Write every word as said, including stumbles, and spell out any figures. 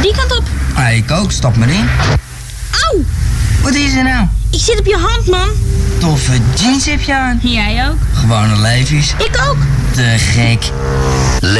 Die kant op. Ah, ik ook, stap maar in. Auw! Wat is er nou? Ik zit op je hand, man. Toffe jeans heb je aan. Jij ook. Gewone leefjes. Ik ook. Te gek.